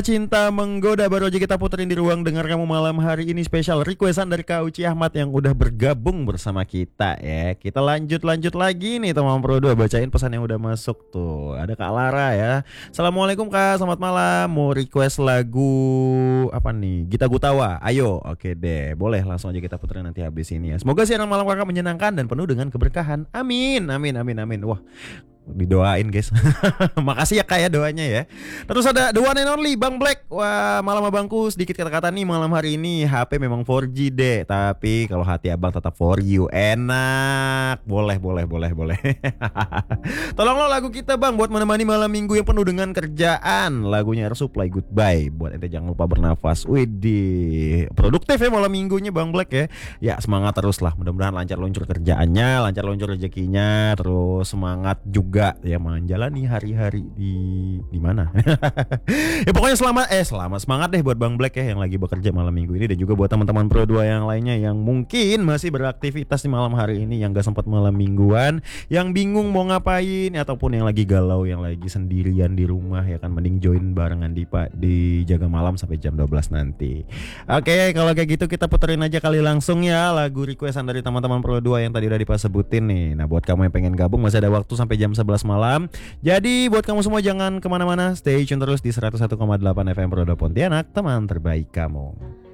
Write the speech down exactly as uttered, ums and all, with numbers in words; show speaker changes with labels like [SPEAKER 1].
[SPEAKER 1] Cinta menggoda baru aja kita puterin di ruang dengar kamu malam hari ini, spesial requestan dari Kak Uci Ahmad yang udah bergabung bersama kita ya. Kita lanjut-lanjut lagi nih teman Pro dua, bacain pesan yang udah masuk tuh. Ada Kak Lara ya. Assalamualaikum Kak, selamat malam. Mau request lagu apa nih? Gita Gutawa. Ayo, oke deh. Boleh langsung aja kita puterin nanti habis ini ya. Semoga siaran malam kakak menyenangkan dan penuh dengan keberkahan. Amin, amin, amin, amin. Wah, didoain guys. Makasih ya Kak ya doanya ya. Terus ada the one and only Bang Black. Wah, malam abangku sedikit kata-kata nih malam hari ini. H P memang four G deh, tapi kalau hati abang tetap for you. Enak. Boleh, boleh, boleh, boleh. Tolong lo lagu kita Bang buat menemani malam minggu yang penuh dengan kerjaan. Lagunya Air Supply Goodbye. Buat ente jangan lupa bernafas. Widih, produktif ya malam minggunya Bang Black ya. Ya semangat terus lah. Mudah-mudahan lancar luncur kerjaannya, lancar luncur rezekinya, terus semangat juga juga ya menjalani hari-hari di di mana. Ya pokoknya selamat eh selamat semangat deh buat Bang Black ya yang lagi bekerja malam minggu ini, dan juga buat teman-teman Pro dua yang lainnya yang mungkin masih beraktivitas di malam hari ini, yang gak sempat malam mingguan, yang bingung mau ngapain, ataupun yang lagi galau, yang lagi sendirian di rumah ya kan, mending join barengan di Pak di Jaga Malam sampai jam dua belas nanti. Oke, kalau kayak gitu kita puterin aja kali langsung ya lagu requestan dari teman-teman Pro dua yang tadi udah dipas sebutin nih. Nah buat kamu yang pengen gabung masih ada waktu sampai jam sebelas malam. Jadi buat kamu semua jangan kemana-mana, stay tune terus di seratus satu koma delapan F M Pro dua Pontianak, teman terbaik kamu.